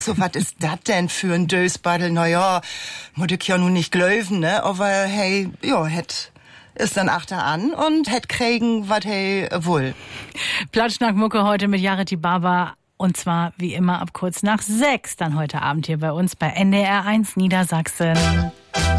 So, was ist das denn für ein Dösbaddel? Naja, muss ich ja nun nicht glauben, ne? Aber hey, ja, ist dann achter an und kriegen, was hey wohl. Platschnack-Mucke heute mit Jareti Baba. Und zwar wie immer ab kurz nach 6 dann heute Abend hier bei uns bei NDR 1 Niedersachsen.